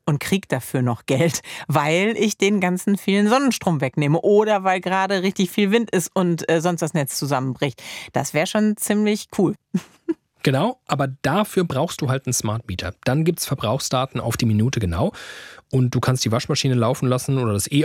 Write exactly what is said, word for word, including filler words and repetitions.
und krieg dafür noch Geld, weil ich den ganzen vielen Sonnenstrom wegnehme oder weil gerade richtig viel Wind ist und äh, sonst das Netz zusammenbricht. Das wäre schon ziemlich cool. Genau, aber dafür brauchst du halt einen Smart Meter. Dann gibt's Verbrauchsdaten auf die Minute genau und du kannst die Waschmaschine laufen lassen oder das E